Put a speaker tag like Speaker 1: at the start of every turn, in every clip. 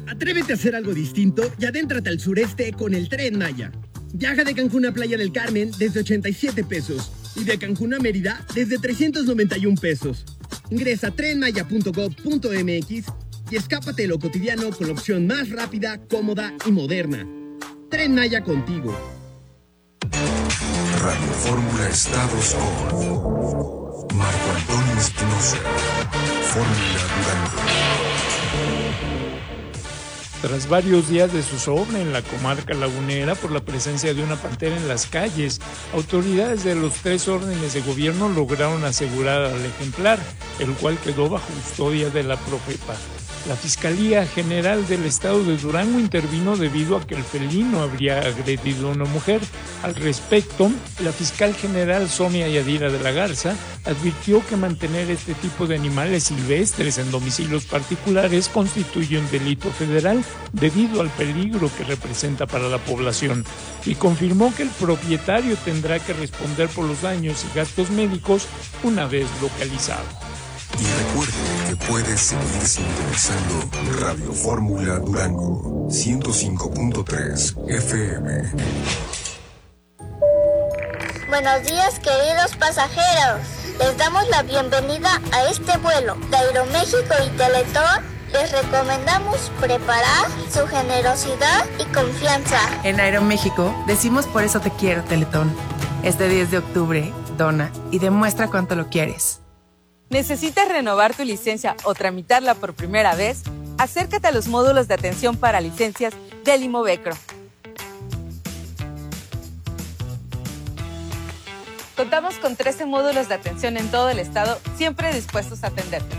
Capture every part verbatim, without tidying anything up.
Speaker 1: Atrévete a hacer algo distinto y adéntrate al sureste con el Tren Maya. Viaja de Cancún a Playa del Carmen desde ochenta y siete pesos y de Cancún a Mérida desde trescientos noventa y un pesos. Ingresa a tren maya punto gob punto m x y escápate de lo cotidiano con la opción más rápida, cómoda y moderna. Tren Maya contigo.
Speaker 2: Radio Fórmula Estados con Marco Antonio Espinosa. Fórmula Durango.
Speaker 3: Tras varios días de zozobra en la comarca lagunera por la presencia de una pantera en las calles, autoridades de los tres órdenes de gobierno lograron asegurar al ejemplar, el cual quedó bajo custodia de la Profepa. La Fiscalía General del Estado de Durango intervino debido a que el felino habría agredido a una mujer. Al respecto, la fiscal general Sonia Yadira de la Garza advirtió que mantener este tipo de animales silvestres en domicilios particulares constituye un delito federal debido al peligro que representa para la población, y confirmó que el propietario tendrá que responder por los daños y gastos médicos una vez localizado.
Speaker 2: Y recuerde que puedes seguir sintonizando Radio Fórmula Durango ciento cinco punto tres F M.
Speaker 4: Buenos días, queridos pasajeros. Les damos la bienvenida a este vuelo de Aeroméxico y Teletón. Les recomendamos preparar su generosidad y confianza.
Speaker 5: En Aeroméxico decimos por eso te quiero, Teletón. Este diez de octubre, dona y demuestra cuánto lo quieres.
Speaker 6: ¿Necesitas renovar tu licencia o tramitarla por primera vez? Acércate a los módulos de atención para licencias del Imovecro. Contamos con trece módulos de atención en todo el estado, siempre dispuestos a atenderte.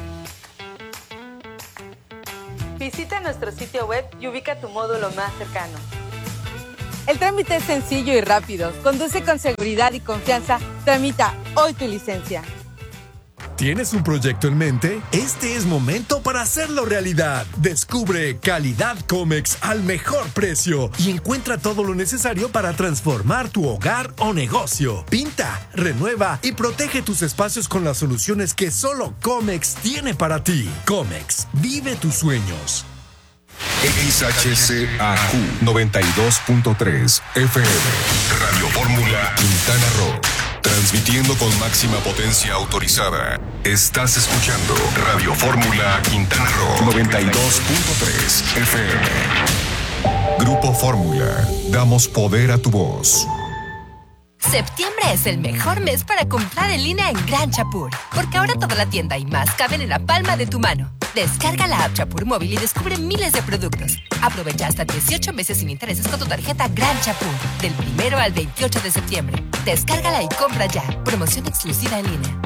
Speaker 6: Visita nuestro sitio web y ubica tu módulo más cercano. El trámite es sencillo y rápido. Conduce con seguridad y confianza. Tramita hoy tu licencia.
Speaker 7: ¿Tienes un proyecto en mente? Este es momento para hacerlo realidad. Descubre Calidad Comex al mejor precio y encuentra todo lo necesario para transformar tu hogar o negocio. Pinta, renueva y protege tus espacios con las soluciones que solo Comex tiene para ti. Comex, vive tus sueños.
Speaker 2: X H C A Q noventa y dos punto tres F M. Radio Fórmula Quintana Roo. Transmitiendo con máxima potencia autorizada. Estás escuchando Radio Fórmula Quintana Roo noventa y dos punto tres F M. Grupo Fórmula. Damos poder a tu voz.
Speaker 8: Septiembre es el mejor mes para comprar en línea en Gran Chapur, porque ahora toda la tienda y más caben en la palma de tu mano. Descarga la app Chapur Móvil y descubre miles de productos. Aprovecha hasta dieciocho meses sin intereses con tu tarjeta Gran Chapur, del primero al veintiocho de septiembre. Descárgala y compra ya. Promoción exclusiva en línea.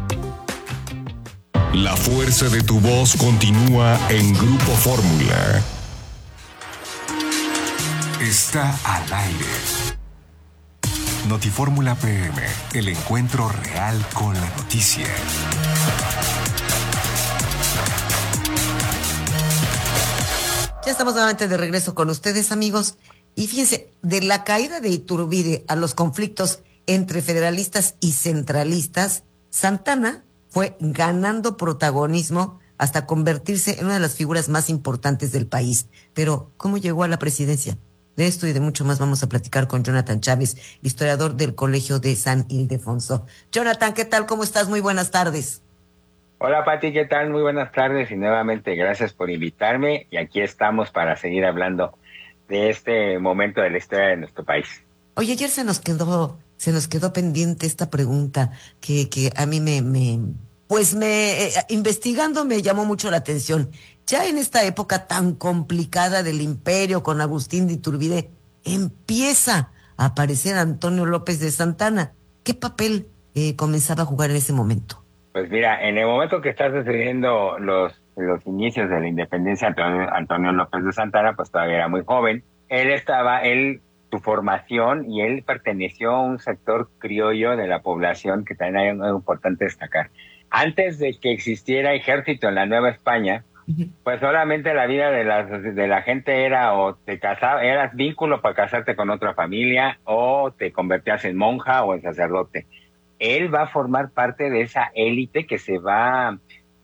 Speaker 2: La fuerza de tu voz continúa en Grupo Fórmula. Está al aire. Notifórmula P M, el encuentro real con la noticia.
Speaker 9: Ya estamos nuevamente de regreso con ustedes, amigos. Y fíjense, de la caída de Iturbide a los conflictos entre federalistas y centralistas, Santana fue ganando protagonismo hasta convertirse en una de las figuras más importantes del país. Pero, ¿cómo llegó a la presidencia? De esto y de mucho más vamos a platicar con Jonathan Chávez, historiador del Colegio de San Ildefonso. Jonathan, ¿qué tal? ¿Cómo estás? Muy buenas tardes.
Speaker 10: Hola, Pati, ¿qué tal? Muy buenas tardes y nuevamente gracias por invitarme. Y aquí estamos para seguir hablando de este momento de la historia de nuestro país.
Speaker 9: Oye, ayer se nos quedó, se nos quedó pendiente esta pregunta que, que a mí me, me pues me, eh, investigando me llamó mucho la atención. Ya en esta época tan complicada del imperio con Agustín de Iturbide, empieza a aparecer Antonio López de Santana. ¿Qué papel eh, comenzaba a jugar en ese momento?
Speaker 10: Pues mira, en el momento que está sucediendo los, los inicios de la independencia, Antonio, Antonio López de Santana, pues todavía era muy joven. Él estaba, él, su formación, y él perteneció a un sector criollo de la población que también es importante destacar. Antes de que existiera ejército en la Nueva España, pues solamente la vida de la, de la gente era o te casabas, eras vínculo para casarte con otra familia, o te convertías en monja o en sacerdote. Él va a formar parte de esa élite que se va a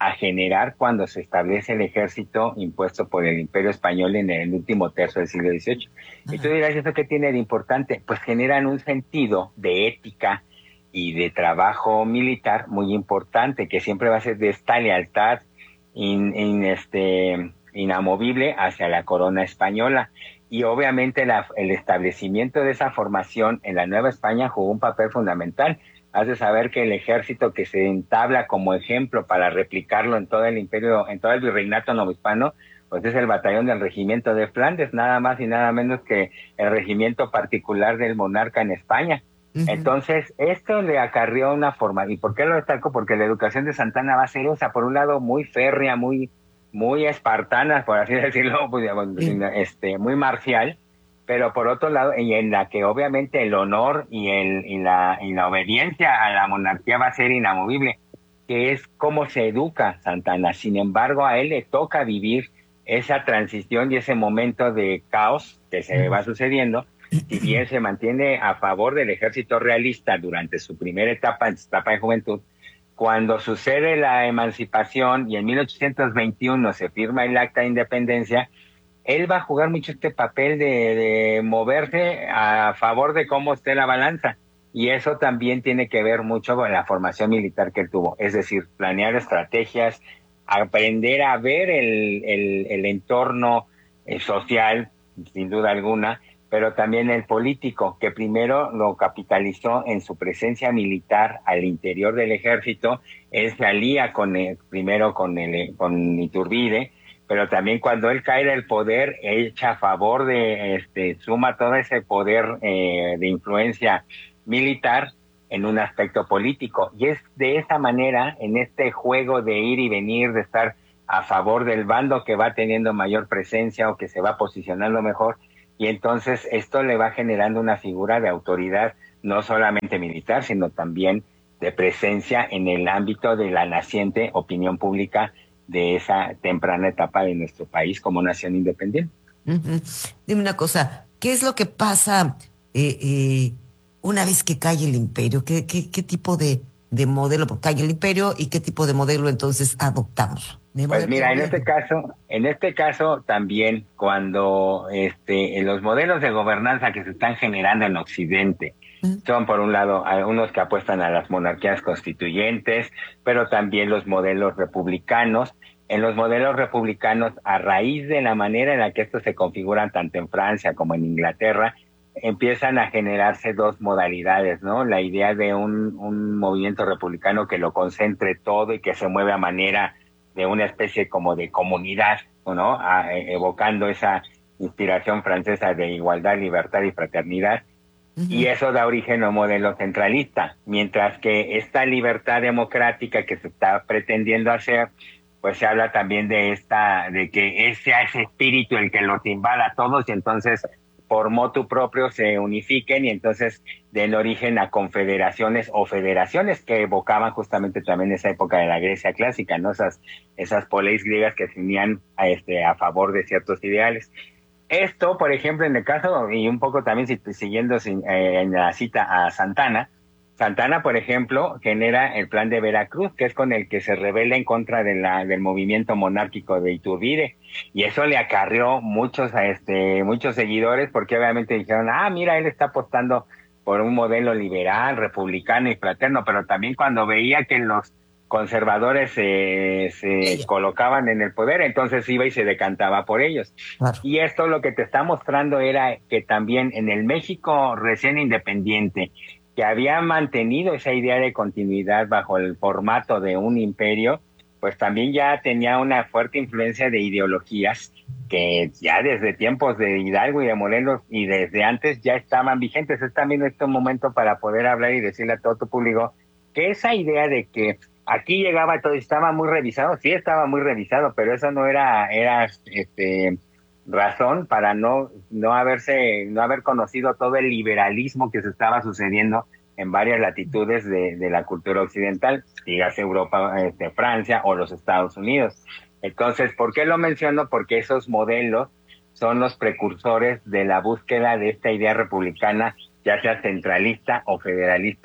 Speaker 10: a generar cuando se establece el ejército impuesto por el Imperio Español en el último tercio del siglo dieciocho. Y tú dirás, ¿eso qué tiene de importante? Pues generan un sentido de ética y de trabajo militar muy importante, que siempre va a ser de esta lealtad in, in, este, inamovible hacia la corona española. Y obviamente la, el establecimiento de esa formación en la Nueva España jugó un papel fundamental. Has de saber que el ejército que se entabla como ejemplo para replicarlo en todo el imperio, en todo el virreinato novohispano, pues es el batallón del regimiento de Flandes, nada más y nada menos que el regimiento particular del monarca en España. Uh-huh. Entonces, esto le acarrió una forma. ¿Y por qué lo destaco? Porque la educación de Santana va a ser esa, por un lado, muy férrea, muy, muy espartana, por así decirlo, pues, uh-huh. este, muy marcial, pero por otro lado, y en la que obviamente el honor y, el, y, la, y la obediencia a la monarquía va a ser inamovible, que es cómo se educa Santana. Sin embargo, a él le toca vivir esa transición y ese momento de caos que se va sucediendo, si bien se mantiene a favor del ejército realista durante su primera etapa, en su etapa de juventud. Cuando sucede la emancipación y en mil ochocientos veintiuno se firma el Acta de Independencia, él va a jugar mucho este papel de, de moverse a favor de cómo esté la balanza. Y eso también tiene que ver mucho con la formación militar que él tuvo. Es decir, planear estrategias, aprender a ver el, el, el entorno eh, social, sin duda alguna, pero también el político, que primero lo capitalizó en su presencia militar al interior del ejército. Él se alía con el, primero con, el, con Iturbide, pero también cuando él cae del poder, echa a favor de, este, suma todo ese poder eh, de influencia militar en un aspecto político. Y es de esa manera, en este juego de ir y venir, de estar a favor del bando que va teniendo mayor presencia o que se va posicionando mejor, y entonces esto le va generando una figura de autoridad, no solamente militar, sino también de presencia en el ámbito de la naciente opinión pública de esa temprana etapa de nuestro país como nación independiente.
Speaker 9: Uh-huh. Dime una cosa, ¿qué es lo que pasa eh, eh, una vez que cae el imperio? ¿Qué, qué, qué tipo de, de modelo cae el imperio y qué tipo de modelo entonces adoptamos?
Speaker 10: Pues mira, en este caso, en este caso también cuando este, en los modelos de gobernanza que se están generando en Occidente, son por un lado algunos que apuestan a las monarquías constituyentes, pero también los modelos republicanos. En los modelos republicanos, a raíz de la manera en la que estos se configuran tanto en Francia como en Inglaterra, empiezan a generarse dos modalidades, ¿no? La idea de un, un movimiento republicano que lo concentre todo y que se mueve a manera de una especie como de comunidad, ¿no? A, evocando esa inspiración francesa de igualdad, libertad y fraternidad. Uh-huh. Y eso da origen a un modelo centralista, mientras que esta libertad democrática que se está pretendiendo hacer, pues se habla también de esta, de que sea ese espíritu el que los invada a todos y entonces por motu propio se unifiquen y entonces den origen a confederaciones o federaciones que evocaban justamente también esa época de la Grecia clásica, ¿no? Esas, esas poleis griegas que se unían a, este, a favor de ciertos ideales. Esto, por ejemplo, en el caso, y un poco también siguiendo eh, en la cita a Santana, Santana, por ejemplo, genera el plan de Veracruz, que es con el que se rebela en contra de la, del movimiento monárquico de Iturbide, y eso le acarrió muchos, este, muchos seguidores, porque obviamente dijeron, ah, mira, él está apostando por un modelo liberal, republicano y fraterno, pero también cuando veía que los conservadores eh, se colocaban en el poder, entonces iba y se decantaba por ellos. Claro. Y esto lo que te está mostrando era que también en el México recién independiente, que había mantenido esa idea de continuidad bajo el formato de un imperio, pues también ya tenía una fuerte influencia de ideologías que ya desde tiempos de Hidalgo y de Morelos y desde antes ya estaban vigentes. Es también este momento para poder hablar y decirle a todo tu público que esa idea de que aquí llegaba todo, estaba muy revisado, sí estaba muy revisado, pero eso no era, era este razón para no no haberse no haber conocido todo el liberalismo que se estaba sucediendo en varias latitudes de, de la cultura occidental, dígase Europa, este, Francia o los Estados Unidos. Entonces, ¿por qué lo menciono? Porque esos modelos son los precursores de la búsqueda de esta idea republicana, ya sea centralista o federalista,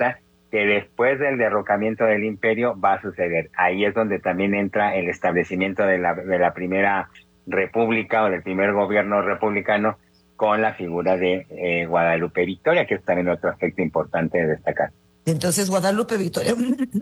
Speaker 10: que después del derrocamiento del imperio va a suceder. Ahí es donde también entra el establecimiento de la, de la primera república o del primer gobierno republicano con la figura de eh, Guadalupe Victoria, que es también otro aspecto importante de destacar.
Speaker 9: Entonces Guadalupe Victoria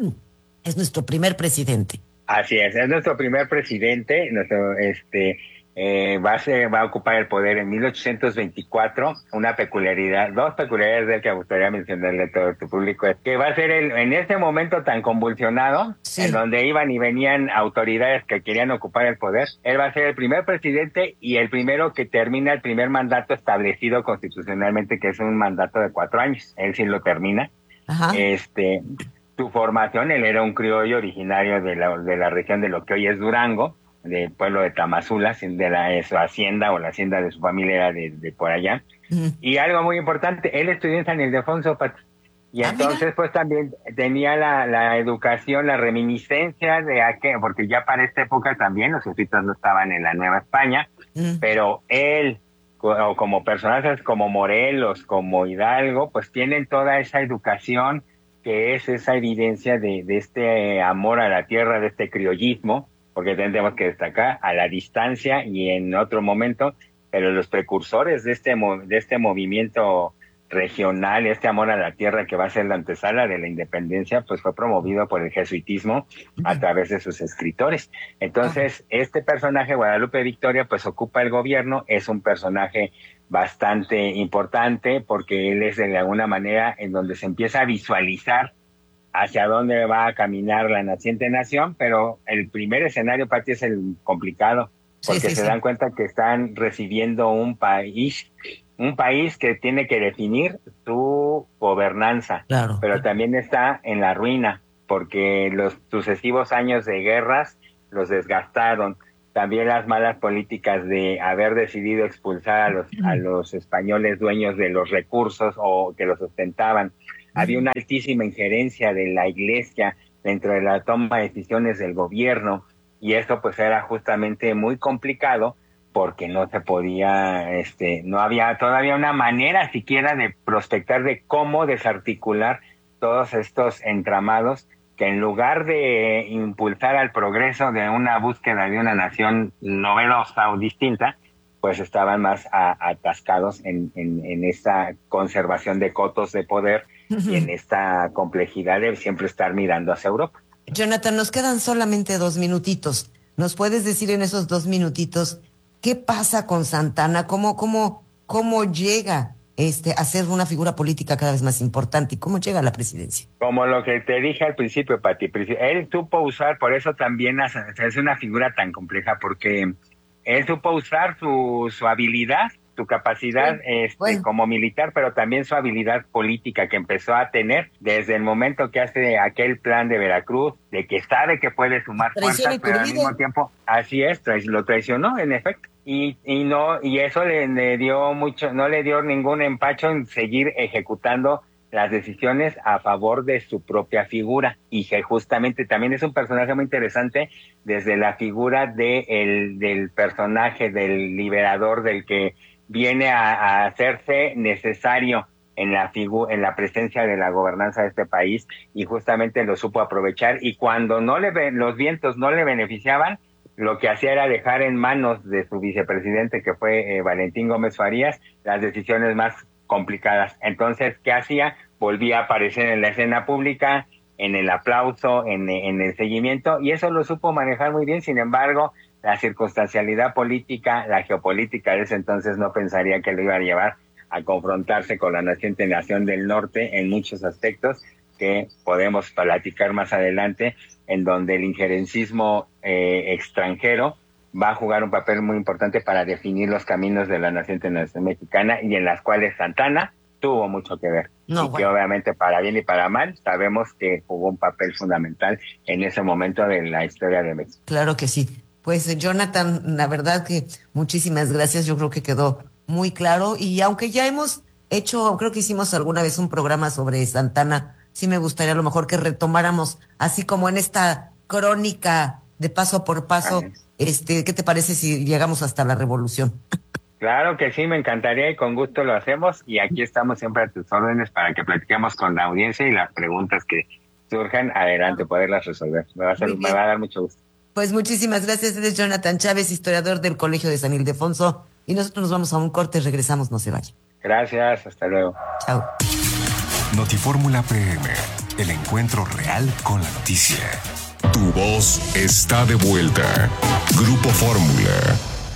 Speaker 9: es nuestro primer presidente.
Speaker 10: Así es, es nuestro primer presidente, nuestro este eh, va a ser, va a ocupar el poder en mil ochocientos veinticuatro. Una peculiaridad, dos peculiaridades del que me gustaría mencionarle a todo tu público es que va a ser el, en este momento tan convulsionado, sí, en donde iban y venían autoridades que querían ocupar el poder, él va a ser el primer presidente y el primero que termina el primer mandato establecido constitucionalmente, que es un mandato de cuatro años. Él sí lo termina. Ajá. Este, su formación, él era un criollo originario de la, de la región de lo que hoy es Durango, del pueblo de Tamazula, de, la, de su hacienda o la hacienda de su familia era de, de por allá. Uh-huh. Y algo muy importante, él estudió en San Ildefonso, Pati. Y ah, entonces mira, pues también tenía la, la educación, la reminiscencia de aquel, porque ya para esta época también los jesuitas no estaban en la Nueva España, uh-huh, pero él, o como personajes como Morelos, como Hidalgo, pues tienen toda esa educación que es esa evidencia de, de este amor a la tierra, de este criollismo, porque tendremos que destacar a la distancia y en otro momento, pero los precursores de este de este movimiento regional, este amor a la tierra que va a ser la antesala de la independencia, pues fue promovido por el jesuitismo a través de sus escritores. Entonces, este personaje, Guadalupe Victoria, pues ocupa el gobierno, es un personaje bastante importante porque él es de alguna manera en donde se empieza a visualizar hacia dónde va a caminar la naciente nación, pero el primer escenario, Pati, es el complicado, porque sí, sí, se sí. dan cuenta que están recibiendo un país, un país que tiene que definir su gobernanza, claro, pero también está en la ruina, porque los sucesivos años de guerras los desgastaron. También las malas políticas de haber decidido expulsar a los, a los españoles dueños de los recursos o que los ostentaban. Había una altísima injerencia de la Iglesia dentro de la toma de decisiones del gobierno y esto pues era justamente muy complicado porque no se podía, este, no había todavía una manera siquiera de prospectar de cómo desarticular todos estos entramados que en lugar de impulsar al progreso de una búsqueda de una nación novedosa o distinta, pues estaban más a, atascados en, en, en esta conservación de cotos de poder y en esta complejidad de siempre estar mirando hacia Europa.
Speaker 9: Jonathan, nos quedan solamente dos minutitos. ¿Nos puedes decir en esos dos minutitos qué pasa con Santa Anna? ¿Cómo, cómo, cómo llega este, a ser una figura política cada vez más importante? ¿Y cómo llega a la presidencia?
Speaker 10: Como lo que te dije al principio, Pati, él supo usar, por eso también es una figura tan compleja, porque él supo usar su, su habilidad, su capacidad sí, este, bueno. como militar, pero también su habilidad política que empezó a tener desde el momento que hace aquel plan de Veracruz, de que sabe que puede sumar fuerzas, pero al mismo tiempo, así es, lo traicionó en efecto. Y, y no, y eso le, le dio mucho, no le dio ningún empacho en seguir ejecutando las decisiones a favor de su propia figura, y que justamente también es un personaje muy interesante desde la figura de el, del personaje del liberador, del que viene a, a hacerse necesario en la figu- en la presencia de la gobernanza de este país, y justamente lo supo aprovechar, y cuando no le los vientos no le beneficiaban, lo que hacía era dejar en manos de su vicepresidente, que fue eh, Valentín Gómez Farías, las decisiones más complicadas. Entonces, ¿qué hacía? Volvía a aparecer en la escena pública, en el aplauso, en, en el seguimiento, y eso lo supo manejar muy bien. Sin embargo, la circunstancialidad política, la geopolítica de ese entonces no pensaría que lo iba a llevar a confrontarse con la naciente nación del norte en muchos aspectos que podemos platicar más adelante, en donde el injerencismo eh, extranjero va a jugar un papel muy importante para definir los caminos de la naciente nación mexicana, y en las cuales Santa Anna tuvo mucho que ver. No, y bueno. que obviamente para bien y para mal sabemos que jugó un papel fundamental en ese momento de la historia de México.
Speaker 9: Claro que sí. Pues Jonathan, la verdad que muchísimas gracias, yo creo que quedó muy claro, y aunque ya hemos hecho, creo que hicimos alguna vez un programa sobre Santa Anna, sí me gustaría a lo mejor que retomáramos, así como en esta crónica de paso por paso, este, ¿qué te parece si llegamos hasta la revolución?
Speaker 10: Claro que sí, me encantaría y con gusto lo hacemos. Y aquí estamos siempre a tus órdenes para que platiquemos con la audiencia y las preguntas que surjan, adelante, poderlas resolver. Me va a, hacer, me va a dar mucho gusto.
Speaker 9: Pues muchísimas gracias. Él es Jonathan Chávez, historiador del Colegio de San Ildefonso. Y nosotros nos vamos a un corte, regresamos, no se vayan.
Speaker 10: Gracias, hasta luego.
Speaker 9: Chao.
Speaker 2: Notifórmula P M, el encuentro real con la noticia. Tu voz está de vuelta. Grupo Fórmula.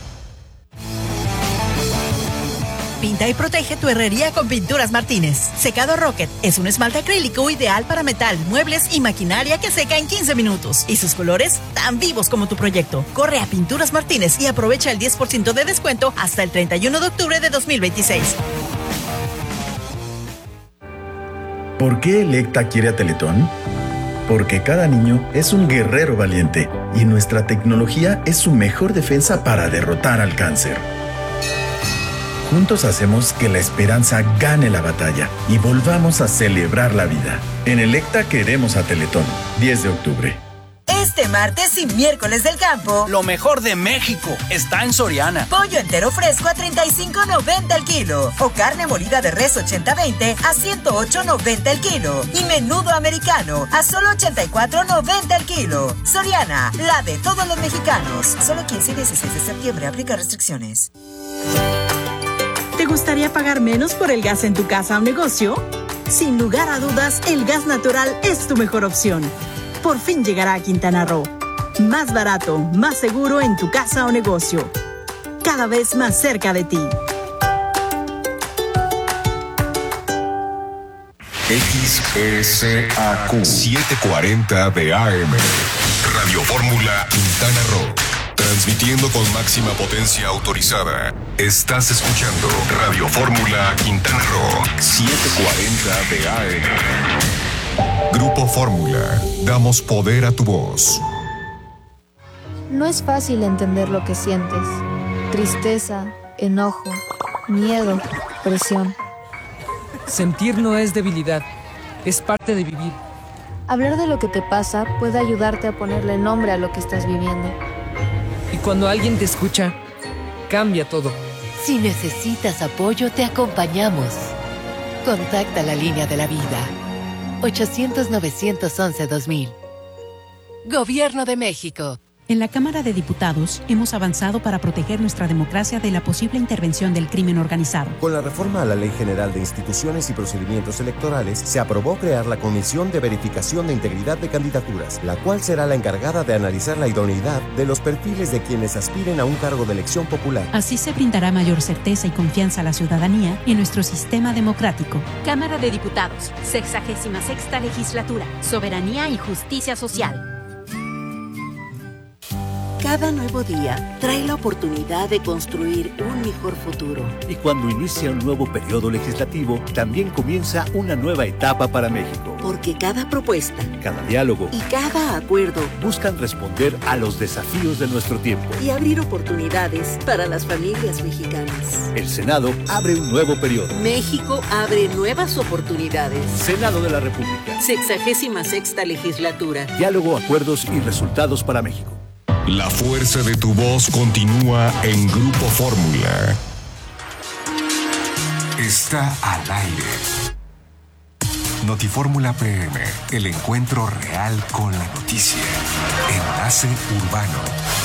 Speaker 11: Pinta y protege tu herrería con Pinturas Martínez. Secado Rocket es un esmalte acrílico ideal para metal, muebles y maquinaria que seca en quince minutos. Y sus colores tan vivos como tu proyecto. Corre a Pinturas Martínez y aprovecha el diez por ciento de descuento hasta el treinta y uno de octubre de dos mil veintiséis.
Speaker 12: ¿Por qué Electa quiere a Teletón? Porque cada niño es un guerrero valiente y nuestra tecnología es su mejor defensa para derrotar al cáncer. Juntos hacemos que la esperanza gane la batalla y volvamos a celebrar la vida. En Electa queremos a Teletón. diez de octubre.
Speaker 11: Este martes y miércoles del campo,
Speaker 13: lo mejor de México está en Soriana.
Speaker 11: Pollo entero fresco a treinta y cinco noventa el kilo. O carne molida de res ochenta veinte a ciento ocho noventa el kilo. Y menudo americano a solo ochenta y cuatro noventa el kilo. Soriana, la de todos los mexicanos. Solo quince y dieciséis de septiembre, aplica restricciones.
Speaker 14: ¿Te gustaría pagar menos por el gas en tu casa o negocio? Sin lugar a dudas, el gas natural es tu mejor opción. Por fin llegará a Quintana Roo. Más barato, más seguro en tu casa o negocio. Cada vez más cerca de ti.
Speaker 2: X S A Q setecientos cuarenta de A M. Radio Fórmula Quintana Roo. Transmitiendo con máxima potencia autorizada. Estás escuchando Radio Fórmula Quintana Roo setecientos cuarenta de A M. Grupo Fórmula. Damos poder a tu voz.
Speaker 15: No es fácil entender lo que sientes. Tristeza, enojo, miedo, presión.
Speaker 16: Sentir no es debilidad, es parte de vivir.
Speaker 15: Hablar de lo que te pasa puede ayudarte a ponerle nombre a lo que estás viviendo.
Speaker 16: Y cuando alguien te escucha, cambia todo.
Speaker 17: Si necesitas apoyo, te acompañamos. Contacta la línea de la vida. ochocientos, novecientos once, dos mil. Gobierno de México.
Speaker 18: En la Cámara de Diputados hemos avanzado para proteger nuestra democracia de la posible intervención del crimen organizado.
Speaker 19: Con la reforma a la Ley General de Instituciones y Procedimientos Electorales, se aprobó crear la Comisión de Verificación de Integridad de Candidaturas, la cual será la encargada de analizar la idoneidad de los perfiles de quienes aspiren a un cargo de elección popular.
Speaker 18: Así se brindará mayor certeza y confianza a la ciudadanía en nuestro sistema democrático.
Speaker 20: Cámara de Diputados, sexagésima sexta legislatura, Soberanía y Justicia Social.
Speaker 21: Cada nuevo día trae la oportunidad de construir un mejor futuro.
Speaker 22: Y cuando inicia un nuevo periodo legislativo, también comienza una nueva etapa para México.
Speaker 21: Porque cada propuesta,
Speaker 22: cada diálogo
Speaker 21: y cada acuerdo
Speaker 22: buscan responder a los desafíos de nuestro tiempo
Speaker 21: y abrir oportunidades para las familias mexicanas.
Speaker 22: El Senado abre un nuevo periodo.
Speaker 21: México abre nuevas oportunidades.
Speaker 22: Senado de la República.
Speaker 21: Sexagésima sexta legislatura.
Speaker 22: Diálogo, acuerdos y resultados para México.
Speaker 2: La fuerza de tu voz continúa en Grupo Fórmula. Está al aire. Notifórmula P M, el encuentro real con la noticia. Enlace Urbano.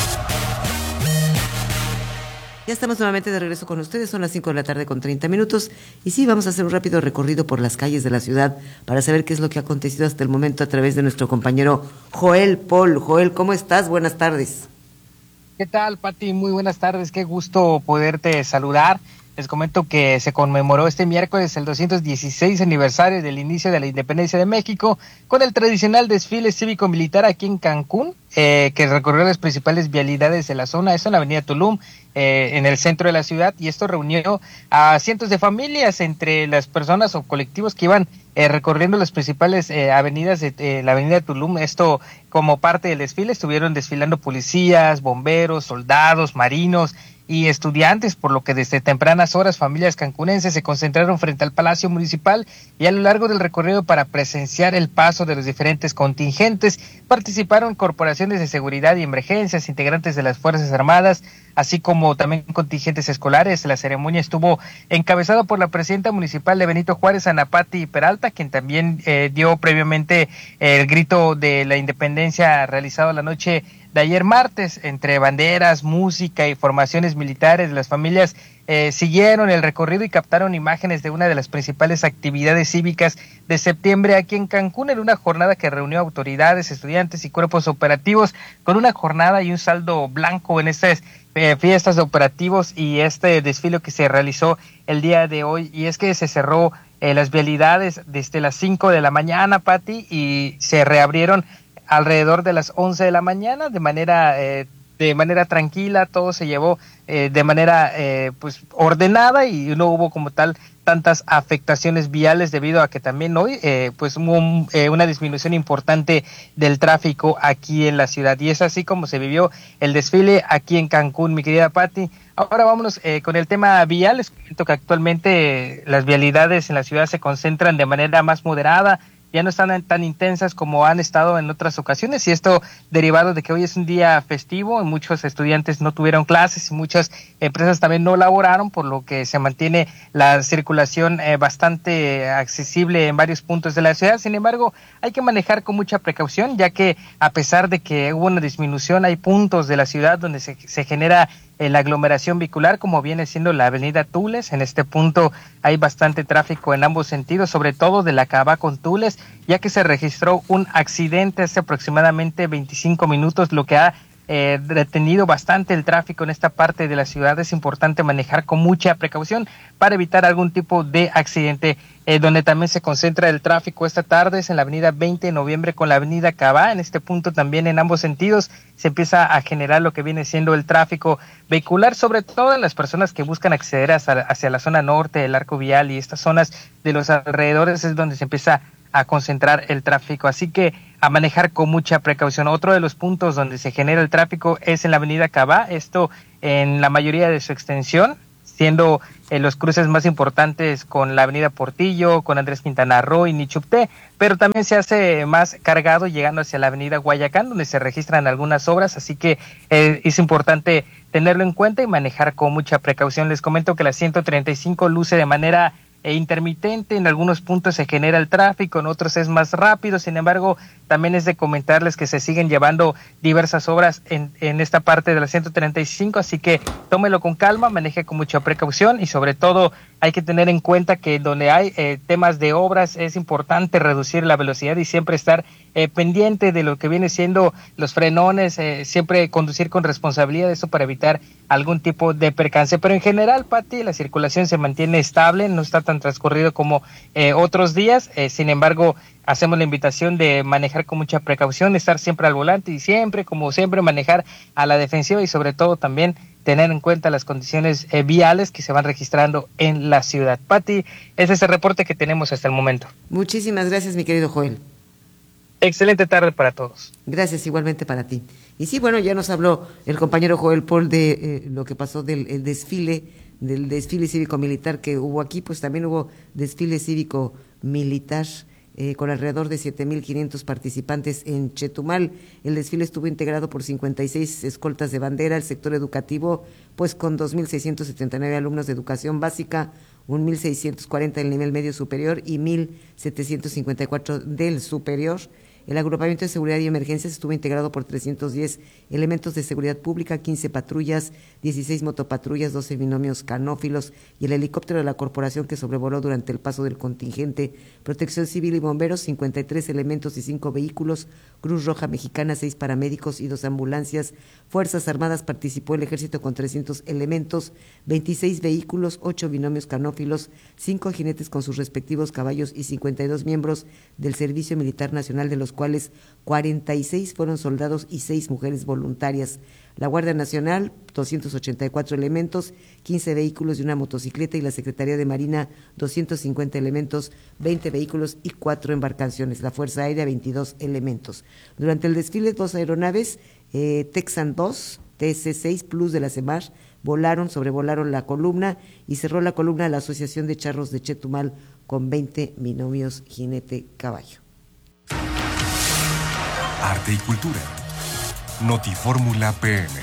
Speaker 9: Ya estamos nuevamente de regreso con ustedes, son las cinco de la tarde con treinta minutos y sí, vamos a hacer un rápido recorrido por las calles de la ciudad para saber qué es lo que ha acontecido hasta el momento a través de nuestro compañero Joel Paul. Joel, ¿cómo estás? Buenas tardes.
Speaker 23: ¿Qué tal, Pati? Muy buenas tardes, qué gusto poderte saludar. Les comento que se conmemoró este miércoles el doscientos dieciséis aniversario del inicio de la independencia de México con el tradicional desfile cívico-militar aquí en Cancún, eh, que recorrió las principales vialidades de la zona, eso en la avenida Tulum, eh, en el centro de la ciudad, y esto reunió a cientos de familias entre las personas o colectivos que iban eh, recorriendo las principales eh, avenidas de eh, la avenida Tulum. Esto como parte del desfile, estuvieron desfilando policías, bomberos, soldados, marinos, y estudiantes, por lo que desde tempranas horas familias cancunenses se concentraron frente al Palacio Municipal y a lo largo del recorrido para presenciar el paso de los diferentes contingentes. Participaron corporaciones de seguridad y emergencias, integrantes de las Fuerzas Armadas, así como también contingentes escolares. La ceremonia estuvo encabezada por la presidenta municipal de Benito Juárez, Ana Patti Peralta, quien también eh, dio previamente eh, el grito de la independencia realizado la noche de ayer martes. Entre banderas, música y formaciones militares, las familias eh, siguieron el recorrido y captaron imágenes de una de las principales actividades cívicas de septiembre aquí en Cancún, en una jornada que reunió autoridades, estudiantes y cuerpos operativos, con una jornada y un saldo blanco en estas eh, fiestas de operativos y este desfile que se realizó el día de hoy. Y es que se cerró eh, las vialidades desde las cinco de la mañana, Pati, y se reabrieron alrededor de las once de la mañana de manera eh, de manera tranquila. Todo se llevó eh, de manera eh, pues ordenada y no hubo como tal tantas afectaciones viales, debido a que también hoy eh, pues hubo un, eh, una disminución importante del tráfico aquí en la ciudad, y es así como se vivió el desfile aquí en Cancún, mi querida Patti. Ahora vámonos eh, con el tema vial. Les cuento que actualmente eh, las vialidades en la ciudad se concentran de manera más moderada, ya no están tan intensas como han estado en otras ocasiones, y esto derivado de que hoy es un día festivo, muchos estudiantes no tuvieron clases y muchas empresas también no laboraron, por lo que se mantiene la circulación eh, bastante accesible en varios puntos de la ciudad. Sin embargo, hay que manejar con mucha precaución, ya que a pesar de que hubo una disminución, hay puntos de la ciudad donde se, se genera la aglomeración vehicular, como viene siendo la avenida Tules. En este punto hay bastante tráfico en ambos sentidos, sobre todo de la Cava con Tules, ya que se registró un accidente hace aproximadamente veinticinco minutos, lo que ha eh, detenido bastante el tráfico en esta parte de la ciudad. Es importante manejar con mucha precaución para evitar algún tipo de accidente. Eh, donde también se concentra el tráfico esta tarde es en la avenida veinte de noviembre con la avenida Cava. En este punto también en ambos sentidos se empieza a generar lo que viene siendo el tráfico vehicular, sobre todo en las personas que buscan acceder hacia, hacia la zona norte, el arco vial y estas zonas de los alrededores, es donde se empieza a concentrar el tráfico, así que a manejar con mucha precaución. Otro de los puntos donde se genera el tráfico es en la avenida Cava, esto en la mayoría de su extensión, siendo eh, los cruces más importantes con la avenida Portillo, con Andrés Quintana Roo y Nichupté, pero también se hace más cargado llegando hacia la avenida Guayacán, donde se registran algunas obras, así que eh, es importante tenerlo en cuenta y manejar con mucha precaución. Les comento que la ciento treinta y cinco luce de manera e intermitente, en algunos puntos se genera el tráfico, en otros es más rápido. Sin embargo, también es de comentarles que se siguen llevando diversas obras en, en esta parte de la ciento treinta y cinco, así que tómelo con calma, maneje con mucha precaución y sobre todo hay que tener en cuenta que donde hay eh, temas de obras es importante reducir la velocidad y siempre estar eh, pendiente de lo que viene siendo los frenones, eh, siempre conducir con responsabilidad, eso para evitar algún tipo de percance. Pero en general, Pati, la circulación se mantiene estable, no está tan transcurrido como eh, otros días, eh, sin embargo, hacemos la invitación de manejar con mucha precaución, estar siempre al volante y siempre, como siempre, manejar a la defensiva y sobre todo también tener en cuenta las condiciones eh, viales que se van registrando en la ciudad. Pati, ese es el reporte que tenemos hasta el momento.
Speaker 9: Muchísimas gracias, mi querido Joel.
Speaker 23: Excelente tarde para todos.
Speaker 9: Gracias, igualmente para ti. Y sí, bueno, ya nos habló el compañero Joel Paul de eh, lo que pasó del el desfile, del desfile cívico-militar que hubo aquí, pues también hubo desfile cívico-militar eh, con alrededor de siete mil quinientos participantes en Chetumal. El desfile estuvo integrado por cincuenta y seis escoltas de bandera, el sector educativo, pues con dos mil seiscientos setenta y nueve alumnos de educación básica, mil seiscientos cuarenta del nivel medio superior y mil setecientos cincuenta y cuatro del superior. El agrupamiento de seguridad y emergencias estuvo integrado por trescientos diez elementos de seguridad pública, quince patrullas, dieciséis motopatrullas, doce binomios canófilos y el helicóptero de la corporación que sobrevoló durante el paso del contingente. Protección Civil y Bomberos, cincuenta y tres elementos y cinco vehículos. Cruz Roja Mexicana, seis paramédicos y dos ambulancias. Fuerzas Armadas participó el Ejército con trescientos elementos, veintiséis vehículos, ocho binomios canófilos, cinco jinetes con sus respectivos caballos y cincuenta y dos miembros del Servicio Militar Nacional, de los cuales cuarenta y seis fueron soldados y seis mujeres voluntarias. La Guardia Nacional, doscientos ochenta y cuatro elementos, quince vehículos y una motocicleta, y la Secretaría de Marina, doscientos cincuenta elementos, veinte vehículos y cuatro embarcaciones. La Fuerza Aérea, veintidós elementos. Durante el desfile, dos aeronaves, eh, Texan dos, T C seis Plus de la CEMAR volaron, sobrevolaron la columna y cerró la columna la Asociación de Charros de Chetumal con veinte binomios jinete-caballo.
Speaker 2: Arte y cultura. Notifórmula P M.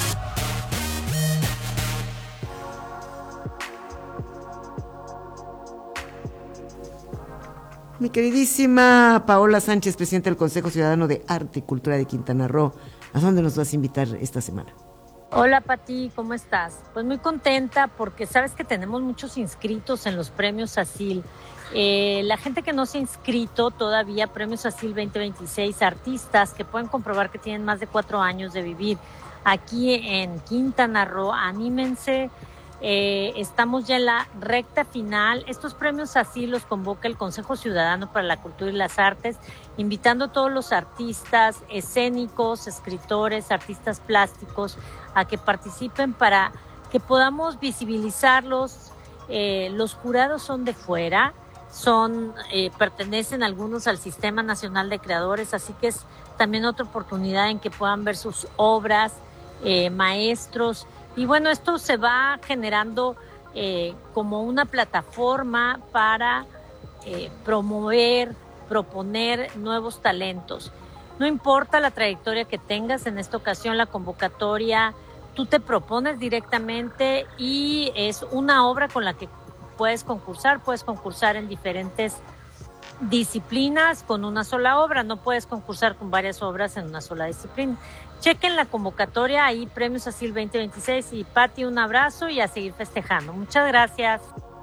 Speaker 9: Mi queridísima Paola Sánchez, presidenta del Consejo Ciudadano de Arte y Cultura de Quintana Roo, ¿a dónde nos vas a invitar esta semana?
Speaker 1: Hola Pati, ¿cómo estás? Pues muy contenta porque sabes que tenemos muchos inscritos en los premios ASIL. Eh, la gente que no se ha inscrito todavía, premios ASIL veinte veintiséis, artistas que pueden comprobar que tienen más de cuatro años de vivir aquí en Quintana Roo, anímense. Eh, estamos ya en la recta final. Estos premios así los convoca el Consejo Ciudadano para la Cultura y las Artes, invitando a todos los artistas escénicos, escritores, artistas plásticos a que participen para que podamos visibilizarlos. Eh, los jurados son de fuera, son eh, pertenecen algunos al Sistema Nacional de Creadores, así que es también otra oportunidad en que puedan ver sus obras, eh, maestros. Y bueno, esto se va generando eh, como una plataforma para eh, promover, proponer nuevos talentos. No importa la trayectoria que tengas, en esta ocasión la convocatoria, tú te propones directamente y es una obra con la que puedes concursar, puedes concursar en diferentes disciplinas con una sola obra, no puedes concursar con varias obras en una sola disciplina. Chequen la convocatoria, ahí Premios ASIL veinte veintiséis y Pati, un abrazo y a seguir festejando. Muchas gracias.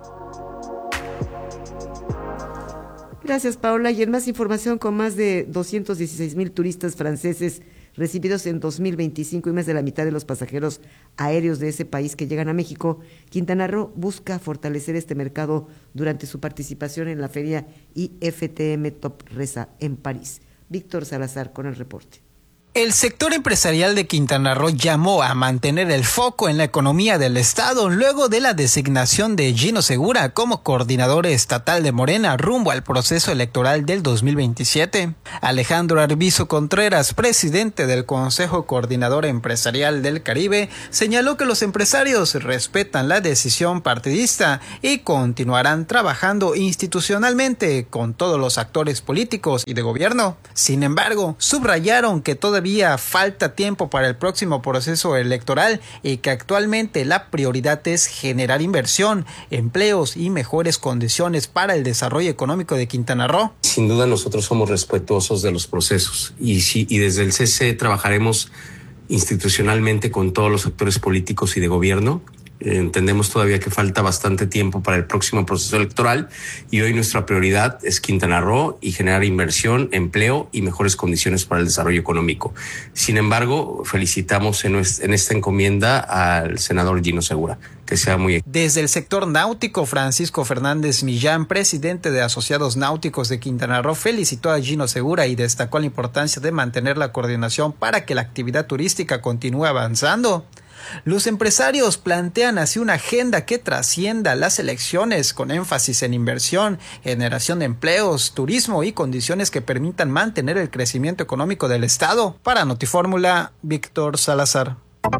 Speaker 9: Gracias, Paola. Y en más información, con más de doscientos dieciséis mil turistas franceses recibidos en dos mil veinticinco y más de la mitad de los pasajeros aéreos de ese país que llegan a México, Quintana Roo busca fortalecer este mercado durante su participación en la feria I F T M Top Resa en París. Víctor Salazar con el reporte.
Speaker 3: El sector empresarial de Quintana Roo llamó a mantener el foco en la economía del estado luego de la designación de Gino Segura como coordinador estatal de Morena rumbo al proceso electoral del dos mil veintisiete. Alejandro Arbizu Contreras, presidente del Consejo Coordinador Empresarial del Caribe, señaló que los empresarios respetan la decisión partidista y continuarán trabajando institucionalmente con todos los actores políticos y de gobierno. Sin embargo, subrayaron que todavía falta tiempo para el próximo proceso electoral y que actualmente la prioridad es generar inversión, empleos y mejores condiciones para el desarrollo económico de Quintana Roo.
Speaker 4: Sin duda nosotros somos respetuosos de los procesos y, sí, y desde el C C trabajaremos institucionalmente con todos los actores políticos y de gobierno. Entendemos todavía que falta bastante tiempo para el próximo proceso electoral y hoy nuestra prioridad es Quintana Roo y generar inversión, empleo y mejores condiciones para el desarrollo económico. Sin embargo, felicitamos en, en esta encomienda al senador Gino Segura. Que sea muy...
Speaker 3: Desde el sector náutico, Francisco Fernández Millán, presidente de Asociados Náuticos de Quintana Roo, felicitó a Gino Segura y destacó la importancia de mantener la coordinación para que la actividad turística continúe avanzando. Los empresarios plantean así una agenda que trascienda las elecciones con énfasis en inversión, generación de empleos, turismo y condiciones que permitan mantener el crecimiento económico del estado. Para Notifórmula, Víctor Salazar.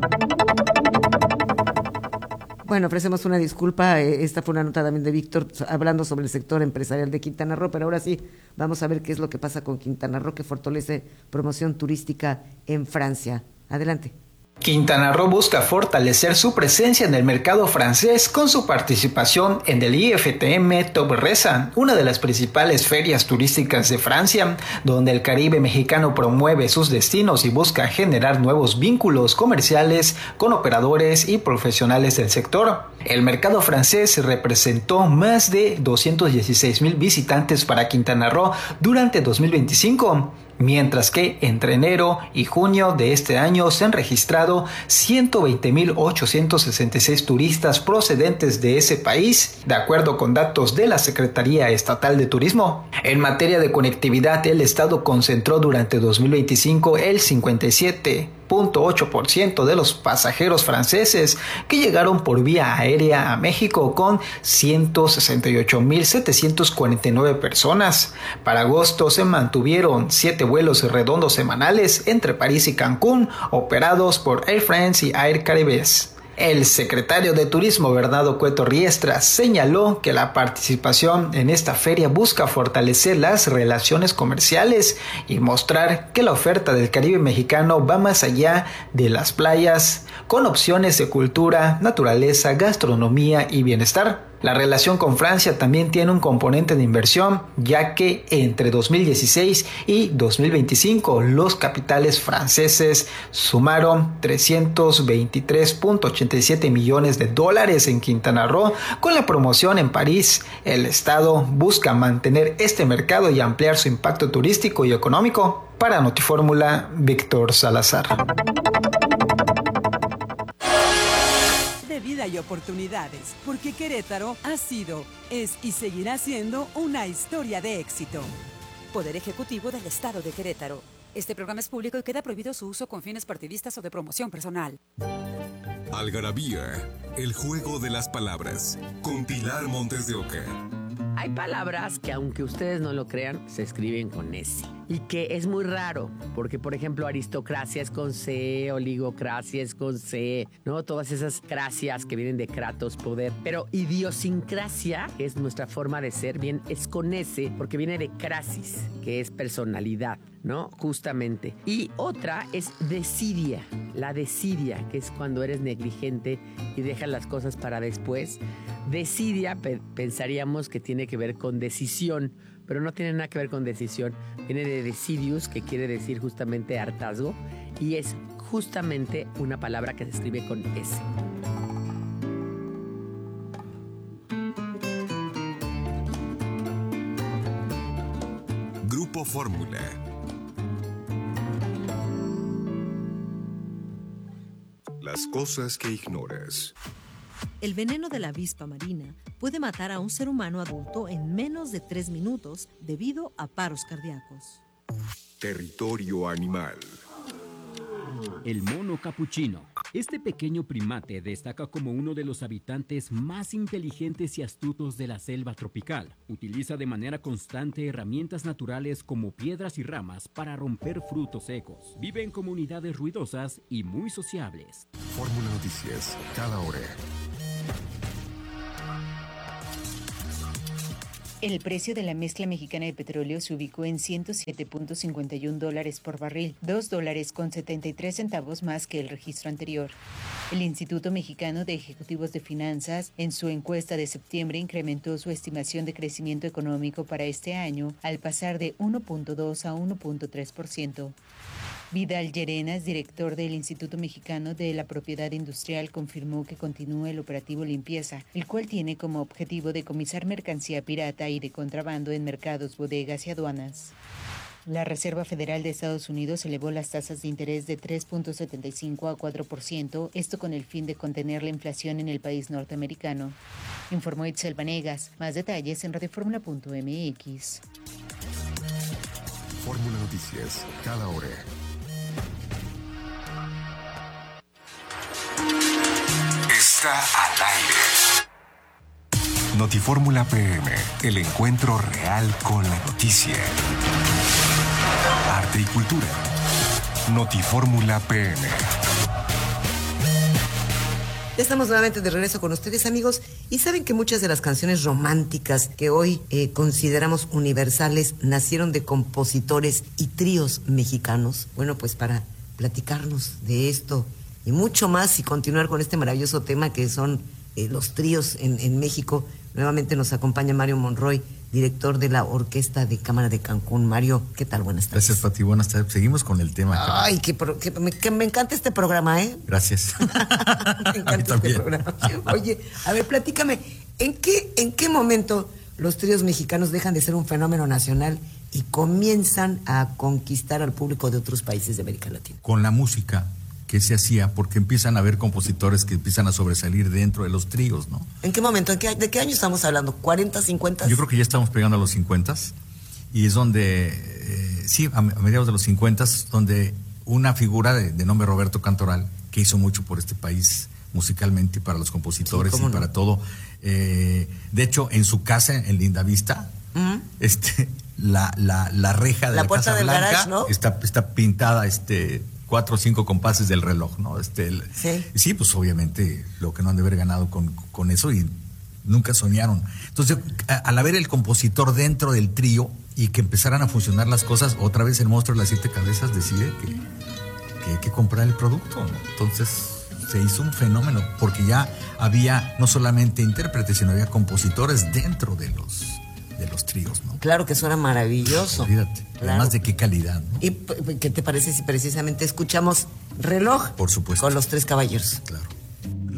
Speaker 9: Bueno, ofrecemos una disculpa, esta fue una nota también de Víctor hablando sobre el sector empresarial de Quintana Roo, pero ahora sí, vamos a ver qué es lo que pasa con Quintana Roo, que fortalece promoción turística en Francia. Adelante.
Speaker 3: Quintana Roo busca fortalecer su presencia en el mercado francés con su participación en el I F T M Top Resa, una de las principales ferias turísticas de Francia, donde el Caribe mexicano promueve sus destinos y busca generar nuevos vínculos comerciales con operadores y profesionales del sector. El mercado francés representó más de doscientos dieciséis mil visitantes para Quintana Roo durante dos mil veinticinco. Mientras que entre enero y junio de este año se han registrado ciento veinte mil ochocientos sesenta y seis turistas procedentes de ese país, de acuerdo con datos de la Secretaría Estatal de Turismo. En materia de conectividad, el Estado concentró durante dos mil veinticinco el cincuenta y siete punto ocho por ciento de los pasajeros franceses que llegaron por vía aérea a México, con ciento sesenta y ocho mil setecientos cuarenta y nueve personas. Para agosto se mantuvieron siete vuelos redondos semanales entre París y Cancún, operados por Air France y Air Caribes. El secretario de Turismo, Bernardo Cueto Riestra, señaló que la participación en esta feria busca fortalecer las relaciones comerciales y mostrar que la oferta del Caribe mexicano va más allá de las playas, con opciones de cultura, naturaleza, gastronomía y bienestar. La relación con Francia también tiene un componente de inversión, ya que entre dos mil dieciséis y dos mil veinticinco los capitales franceses sumaron trescientos veintitrés punto ochenta y siete millones de dólares en Quintana Roo. Con la promoción en París, el estado busca mantener este mercado y ampliar su impacto turístico y económico. Para Notifórmula, Víctor Salazar.
Speaker 5: Vida y oportunidades, porque Querétaro ha sido, es y seguirá siendo una historia de éxito.
Speaker 6: Poder Ejecutivo del Estado de Querétaro. Este programa es público y queda prohibido su uso con fines partidistas o de promoción personal.
Speaker 2: Algarabía, el juego de las palabras, con Pilar Montes de Oca.
Speaker 7: Hay palabras que, aunque ustedes no lo crean, se escriben con S. Y que es muy raro, porque, por ejemplo, aristocracia es con C, oligocracia es con C, ¿no? Todas esas cracias que vienen de kratos, poder. Pero idiosincrasia, que es nuestra forma de ser, bien, es con S, porque viene de crasis, que es personalidad, ¿no? Justamente. Y otra es desidia, la desidia, que es cuando eres negligente y dejas las cosas para después. Desidia, pe- pensaríamos que tiene que ver con decisión, pero no tiene nada que ver con decisión. Viene de decidius, que quiere decir justamente hartazgo, y es justamente una palabra que se escribe con S.
Speaker 2: Grupo Fórmula. Las cosas que ignoras.
Speaker 24: El veneno de la avispa marina puede matar a un ser humano adulto en menos de tres minutos debido a paros cardíacos.
Speaker 2: Territorio animal.
Speaker 25: El mono capuchino. Este pequeño primate destaca como uno de los habitantes más inteligentes y astutos de la selva tropical. Utiliza de manera constante herramientas naturales como piedras y ramas para romper frutos secos. Vive en comunidades ruidosas y muy sociables.
Speaker 2: Fórmula Noticias, cada hora.
Speaker 26: El precio de la mezcla mexicana de petróleo se ubicó en ciento siete punto cincuenta y uno dólares por barril, dos dólares con setenta y tres centavos más que el registro anterior. El Instituto Mexicano de Ejecutivos de Finanzas, en su encuesta de septiembre, incrementó su estimación de crecimiento económico para este año al pasar de uno punto dos a uno punto tres por ciento. Vidal Llerenas, director del Instituto Mexicano de la Propiedad Industrial, confirmó que continúa el operativo Limpieza, el cual tiene como objetivo decomisar mercancía pirata y de contrabando en mercados, bodegas y aduanas. La Reserva Federal de Estados Unidos elevó las tasas de interés de tres punto setenta y cinco a cuatro por ciento, esto con el fin de contener la inflación en el país norteamericano. Informó Itzel Vanegas. Más detalles en radioformula punto m x.
Speaker 2: Fórmula Noticias, cada hora. Está al aire. Notifórmula P M, el encuentro real con la noticia. Arte y cultura. Notifórmula P M.
Speaker 9: Ya estamos nuevamente de regreso con ustedes, amigos, y saben que muchas de las canciones románticas que hoy eh, consideramos universales nacieron de compositores y tríos mexicanos. Bueno, pues para platicarnos de esto y mucho más y continuar con este maravilloso tema que son eh, los tríos en, en México, nuevamente nos acompaña Mario Monroy, director de la Orquesta de Cámara de Cancún. Mario, ¿qué tal? Buenas tardes.
Speaker 27: Gracias, Pati. Buenas tardes. Seguimos con el tema.
Speaker 9: Ay, que, que, me, que me encanta este programa, ¿eh?
Speaker 27: Gracias.
Speaker 9: Me encanta este programa. Oye, a ver, platícame, ¿en qué, ¿en qué momento los tríos mexicanos dejan de ser un fenómeno nacional y comienzan a conquistar al público de otros países de América Latina?
Speaker 27: Con la música que se hacía, porque empiezan a haber compositores que empiezan a sobresalir dentro de los tríos, ¿no?
Speaker 9: ¿En qué momento? ¿En qué, ¿De qué año estamos hablando? ¿cuarenta, cincuenta?
Speaker 27: Yo creo que ya estamos pegando a los cincuenta y es donde, eh, sí, a mediados de los cincuenta, donde una figura de, de nombre Roberto Cantoral, que hizo mucho por este país musicalmente y para los compositores sí, y no? para todo. Eh, de hecho, en su casa en Lindavista, uh-huh. este, la, la, la reja de la, la
Speaker 9: puerta
Speaker 27: Casa
Speaker 9: del
Speaker 27: Blanca
Speaker 9: garage, ¿no?
Speaker 27: está, está pintada este, cuatro o cinco compases del reloj, ¿no? Este, el, sí. sí, pues obviamente lo que no han de haber ganado con, con eso y nunca soñaron. Entonces, a, al haber el compositor dentro del trío y que empezaran a funcionar las cosas, otra vez el monstruo de las siete cabezas decide que, que hay que comprar el producto, ¿no? Entonces se hizo un fenómeno porque ya había no solamente intérpretes, sino había compositores dentro de los de los tríos, ¿no?
Speaker 9: Claro que suena maravilloso.
Speaker 27: Olvídate. Claro. Además de qué calidad, ¿no?
Speaker 9: ¿Y qué te parece si precisamente escuchamos Reloj?
Speaker 27: Por supuesto.
Speaker 9: Con los Tres Caballeros.
Speaker 27: Claro.